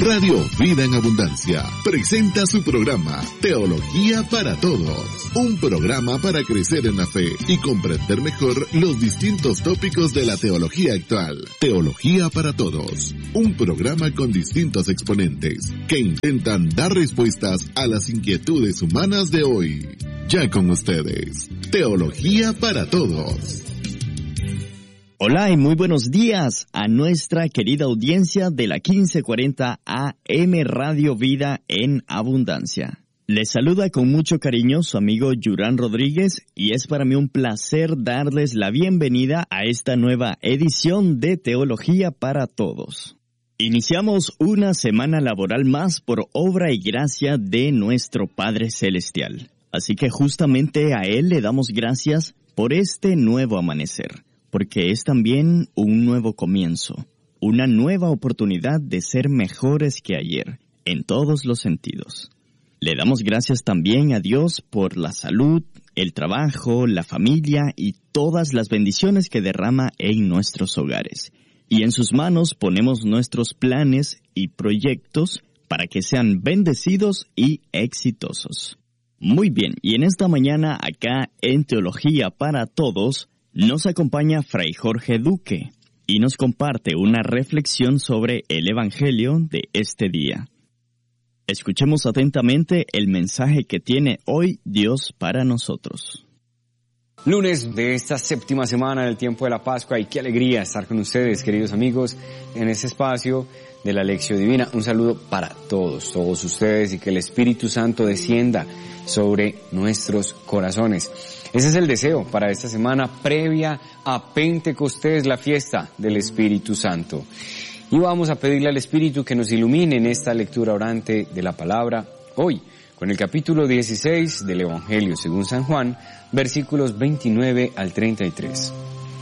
Radio Vida en Abundancia presenta su programa Teología para Todos, un programa para crecer en la fe y comprender mejor los distintos tópicos de la teología actual. Teología para Todos, un programa con distintos exponentes que intentan dar respuestas a las inquietudes humanas de hoy. Ya con ustedes, Teología para Todos. Hola y muy buenos días a nuestra querida audiencia de la 1540 AM Radio Vida en Abundancia. Les saluda con mucho cariño su amigo Yurán Rodríguez y es para mí un placer darles la bienvenida a esta nueva edición de Teología para Todos. Iniciamos una semana laboral más por obra y gracia de nuestro Padre Celestial. Así que justamente a Él le damos gracias por este nuevo amanecer. Porque es también un nuevo comienzo, una nueva oportunidad de ser mejores que ayer, en todos los sentidos. Le damos gracias también a Dios por la salud, el trabajo, la familia y todas las bendiciones que derrama en nuestros hogares. Y en sus manos ponemos nuestros planes y proyectos para que sean bendecidos y exitosos. Muy bien, y en esta mañana acá en Teología para Todos, nos acompaña Fray Jorge Duque y nos comparte una reflexión sobre el Evangelio de este día. Escuchemos atentamente el mensaje que tiene hoy Dios para nosotros. Lunes de esta séptima semana del tiempo de la Pascua y qué alegría estar con ustedes, queridos amigos, en este espacio de la Lección Divina. Un saludo para todos ustedes y que el Espíritu Santo descienda sobre nuestros corazones. Ese es el deseo para esta semana previa a Pentecostés, la fiesta del Espíritu Santo. Y vamos a pedirle al Espíritu que nos ilumine en esta lectura orante de la palabra hoy, con el capítulo 16 del Evangelio según San Juan, versículos 29 al 33.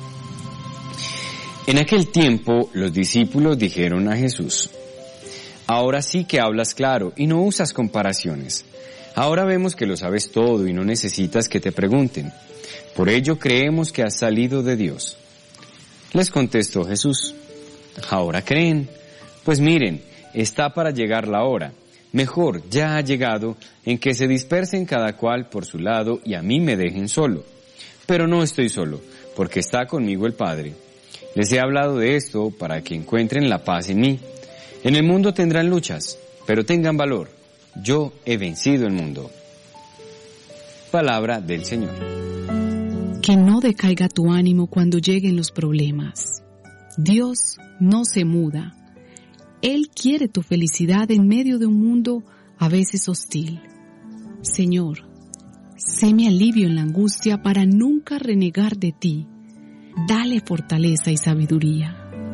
En aquel tiempo los discípulos dijeron a Jesús: ahora sí que hablas claro y no usas comparaciones. Ahora vemos que lo sabes todo y no necesitas que te pregunten. Por ello creemos que has salido de Dios. Les contestó Jesús: ¿ahora creen? Pues miren, está para llegar la hora. Mejor, ya ha llegado, en que se dispersen cada cual por su lado y a mí me dejen solo. Pero no estoy solo, porque está conmigo el Padre. Les he hablado de esto para que encuentren la paz en mí. En el mundo tendrán luchas, pero tengan valor. Yo he vencido el mundo. Palabra del Señor. Que no decaiga tu ánimo cuando lleguen los problemas. Dios no se muda. Él quiere tu felicidad en medio de un mundo a veces hostil. Señor, sé mi alivio en la angustia para nunca renegar de ti. Dale fortaleza y sabiduría.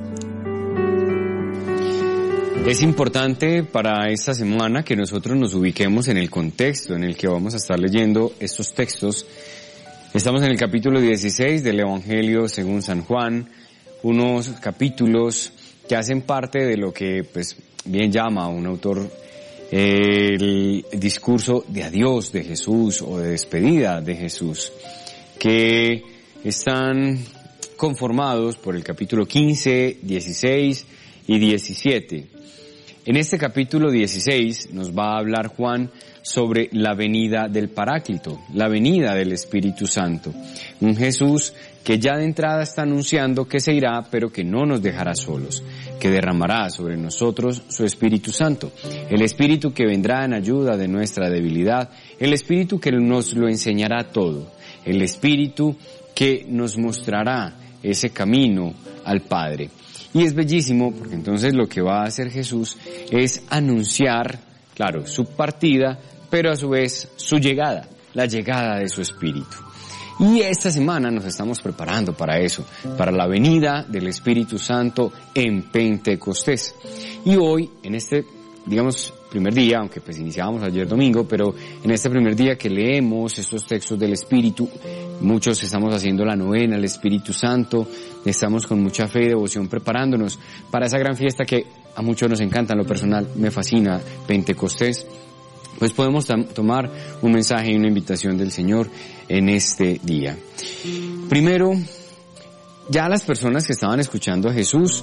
Es importante para esta semana que nosotros nos ubiquemos en el contexto en el que vamos a estar leyendo estos textos. Estamos en el capítulo 16 del Evangelio según San Juan, unos capítulos que hacen parte de lo que pues bien llama un autor el discurso de adiós de Jesús o de despedida de Jesús, que están conformados por el capítulo 15, 16 y 17. En este capítulo 16 nos va a hablar Juan sobre la venida del Paráclito, la venida del Espíritu Santo. Un Jesús que ya de entrada está anunciando que se irá, pero que no nos dejará solos, que derramará sobre nosotros su Espíritu Santo, el Espíritu que vendrá en ayuda de nuestra debilidad, el Espíritu que nos lo enseñará todo, el Espíritu que nos mostrará ese camino al Padre. Y es bellísimo porque entonces lo que va a hacer Jesús es anunciar, claro, su partida, pero a su vez su llegada, la llegada de su Espíritu. Y esta semana nos estamos preparando para eso, para la venida del Espíritu Santo en Pentecostés. Y hoy, en este, primer día, aunque pues iniciábamos ayer domingo, pero en este primer día que leemos estos textos del Espíritu, muchos estamos haciendo la novena al Espíritu Santo, estamos con mucha fe y devoción preparándonos para esa gran fiesta que a muchos nos encanta, en lo personal me fascina, Pentecostés. Pues podemos tomar un mensaje y una invitación del Señor en este día. Primero, ya las personas que estaban escuchando a Jesús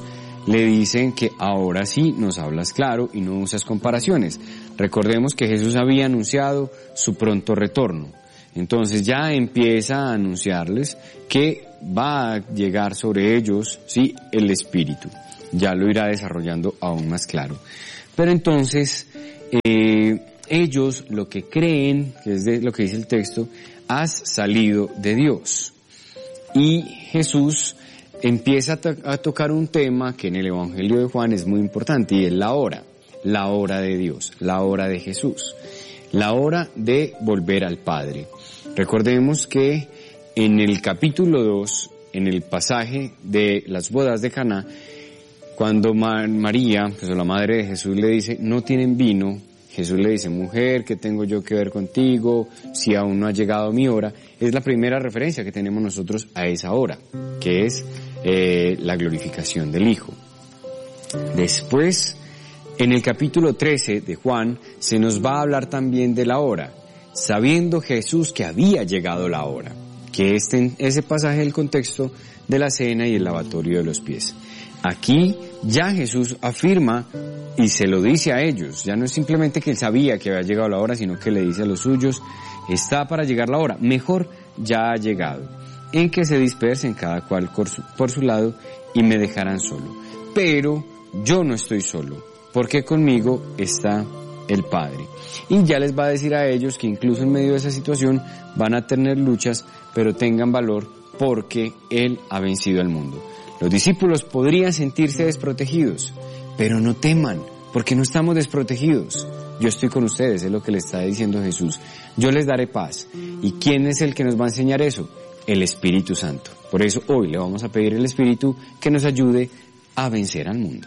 le dicen que ahora sí nos hablas claro y no usas comparaciones. Recordemos que Jesús había anunciado su pronto retorno. Entonces ya empieza a anunciarles que va a llegar sobre ellos, sí, el Espíritu. Ya lo irá desarrollando aún más claro. Pero entonces, ellos lo que creen, que es de lo que dice el texto, has salido de Dios. Y Jesús empieza a tocar un tema que en el Evangelio de Juan es muy importante, y es la hora de Dios, la hora de Jesús, la hora de volver al Padre. Recordemos que en el capítulo 2, en el pasaje de las bodas de Caná, cuando María, pues la madre de Jesús, le dice, no tienen vino, Jesús le dice, mujer, ¿qué tengo yo que ver contigo? Si aún no ha llegado mi hora. Es la primera referencia que tenemos nosotros a esa hora, que es la glorificación del Hijo. Después, en el capítulo 13 de Juan, se nos va a hablar también de la hora, sabiendo Jesús que había llegado la hora, que ese pasaje del contexto de la cena y el lavatorio de los pies. Aquí ya Jesús afirma y se lo dice a ellos, ya no es simplemente que él sabía que había llegado la hora, sino que le dice a los suyos, está para llegar la hora, mejor ya ha llegado, en que se dispersen cada cual por su lado y me dejarán solo. Pero yo no estoy solo, porque conmigo está el Padre. Y ya les va a decir a ellos que incluso en medio de esa situación van a tener luchas, pero tengan valor porque Él ha vencido al mundo. Los discípulos podrían sentirse desprotegidos, pero no teman, porque no estamos desprotegidos. Yo estoy con ustedes, es lo que le está diciendo Jesús. Yo les daré paz. ¿Y quién es el que nos va a enseñar eso? El Espíritu Santo. Por eso hoy le vamos a pedir al Espíritu que nos ayude a vencer al mundo.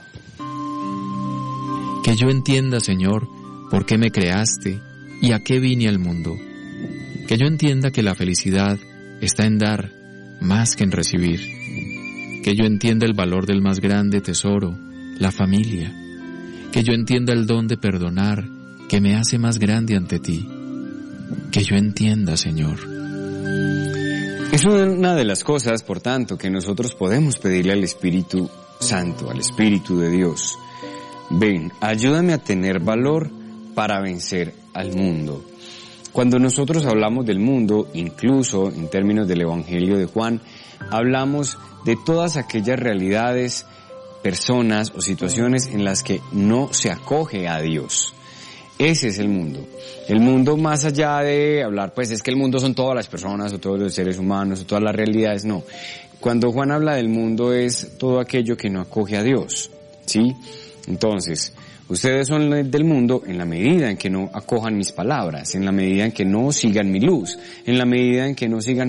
Que yo entienda, Señor, por qué me creaste y a qué vine al mundo. Que yo entienda que la felicidad está en dar más que en recibir. Que yo entienda el valor del más grande tesoro, la familia. Que yo entienda el don de perdonar que me hace más grande ante ti. Que yo entienda, Señor. Es una de las cosas, por tanto, que nosotros podemos pedirle al Espíritu Santo, al Espíritu de Dios. Ven, ayúdame a tener valor para vencer al mundo. Cuando nosotros hablamos del mundo, incluso en términos del Evangelio de Juan, hablamos de todas aquellas realidades, personas o situaciones en las que no se acoge a Dios. Ese es el mundo. El mundo, más allá de hablar, pues es que el mundo son todas las personas o todos los seres humanos o todas las realidades, no. Cuando Juan habla del mundo es todo aquello que no acoge a Dios, ¿sí? Entonces, ustedes son del mundo en la medida en que no acojan mis palabras, en la medida en que no sigan mi luz, en la medida en que no sigan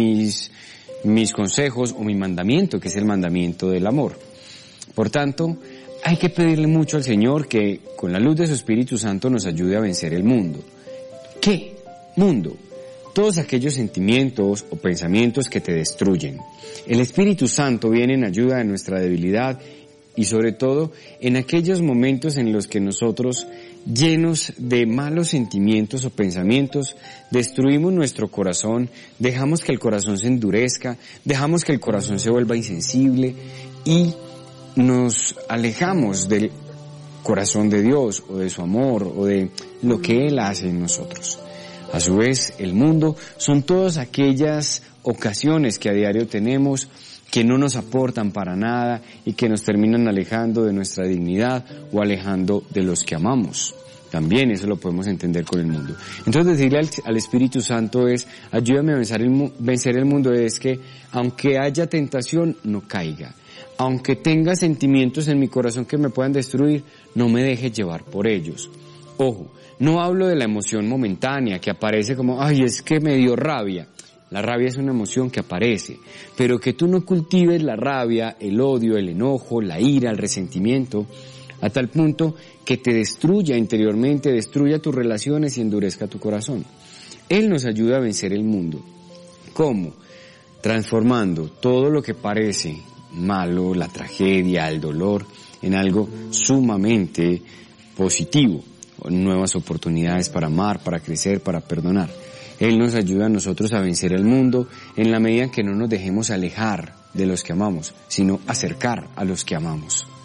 mis consejos o mi mandamiento, que es el mandamiento del amor. Por tanto, hay que pedirle mucho al Señor que con la luz de su Espíritu Santo nos ayude a vencer el mundo. ¿Qué mundo? Todos aquellos sentimientos o pensamientos que te destruyen. El Espíritu Santo viene en ayuda de nuestra debilidad y sobre todo en aquellos momentos en los que nosotros, llenos de malos sentimientos o pensamientos, destruimos nuestro corazón, dejamos que el corazón se endurezca, dejamos que el corazón se vuelva insensible y nos alejamos del corazón de Dios o de su amor o de lo que Él hace en nosotros. A su vez, el mundo son todas aquellas ocasiones que a diario tenemos que no nos aportan para nada y que nos terminan alejando de nuestra dignidad o alejando de los que amamos. También eso lo podemos entender con el mundo. Entonces decirle al Espíritu Santo es, ayúdame a vencer el mundo, es que aunque haya tentación, no caiga. Aunque tenga sentimientos en mi corazón que me puedan destruir, no me deje llevar por ellos. Ojo, no hablo de la emoción momentánea que aparece como, ay, es que me dio rabia. La rabia es una emoción que aparece, pero que tú no cultives la rabia, el odio, el enojo, la ira, el resentimiento, a tal punto que te destruya interiormente, destruya tus relaciones y endurezca tu corazón. Él nos ayuda a vencer el mundo. ¿Cómo? Transformando todo lo que parece malo, la tragedia, el dolor, en algo sumamente positivo, nuevas oportunidades para amar, para crecer, para perdonar. Él nos ayuda a nosotros a vencer el mundo en la medida en que no nos dejemos alejar de los que amamos, sino acercar a los que amamos.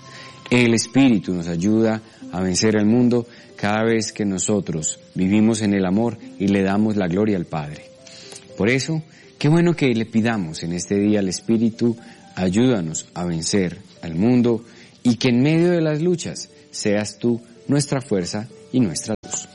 El Espíritu nos ayuda a vencer al mundo cada vez que nosotros vivimos en el amor y le damos la gloria al Padre. Por eso, qué bueno que le pidamos en este día al Espíritu, ayúdanos a vencer al mundo y que en medio de las luchas seas tú nuestra fuerza y nuestra luz.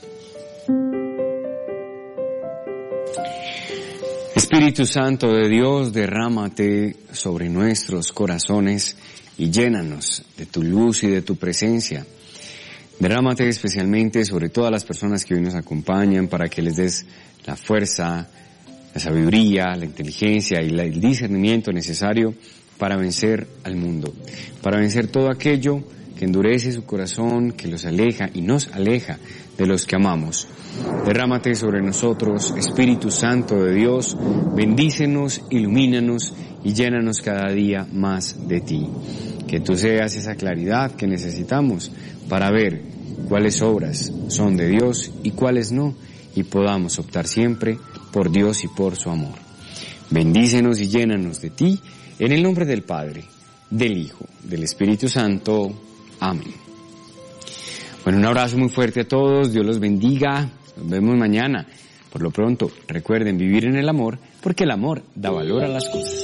Espíritu Santo de Dios, derrámate sobre nuestros corazones y llénanos de tu luz y de tu presencia. Derrámate especialmente sobre todas las personas que hoy nos acompañan para que les des la fuerza, la sabiduría, la inteligencia y el discernimiento necesario para vencer al mundo, para vencer todo aquello que endurece su corazón, que los aleja y nos aleja de los que amamos. Derrámate sobre nosotros, Espíritu Santo de Dios, bendícenos, ilumínanos y llénanos cada día más de ti. Que tú seas esa claridad que necesitamos para ver cuáles obras son de Dios y cuáles no, y podamos optar siempre por Dios y por su amor. Bendícenos y llénanos de ti, en el nombre del Padre, del Hijo, del Espíritu Santo. Amén. Bueno, un abrazo muy fuerte a todos, Dios los bendiga, nos vemos mañana. Por lo pronto, recuerden vivir en el amor, porque el amor da valor a las cosas.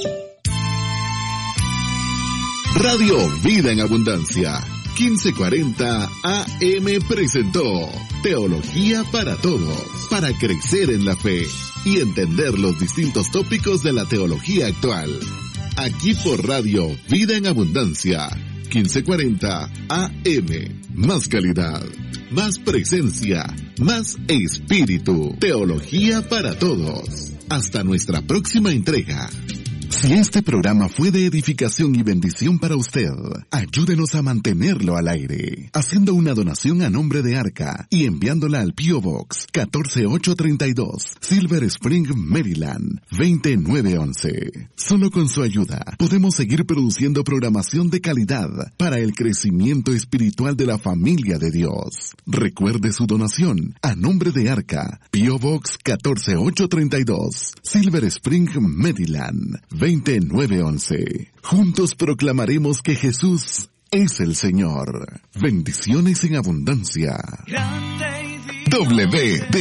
Radio Vida en Abundancia, 1540 AM presentó Teología para Todos, para crecer en la fe y entender los distintos tópicos de la teología actual. Aquí por Radio Vida en Abundancia, 1540 AM. Más calidad, más presencia, más espíritu. Teología para Todos. Hasta nuestra próxima entrega. Si este programa fue de edificación y bendición para usted, ayúdenos a mantenerlo al aire, haciendo una donación a nombre de Arca y enviándola al P.O. Box 14832, Silver Spring, Maryland, 20911. Solo con su ayuda podemos seguir produciendo programación de calidad para el crecimiento espiritual de la familia de Dios. Recuerde su donación a nombre de Arca, P.O. Box 14832, Silver Spring, Maryland, 20911. Juntos proclamaremos que Jesús es el Señor. Bendiciones en abundancia.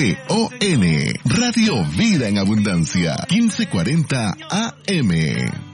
WDON, Radio Vida en Abundancia, 1540 AM.